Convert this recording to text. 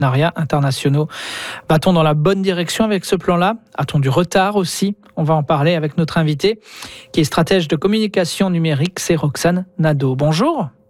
partenariats internationaux. Va-t-on dans la bonne direction avec ce plan-là ? A-t-on du retard aussi ? On va en parler avec notre invité, qui est stratège de communication numérique, c'est Roxane Nadeau. Bonjour.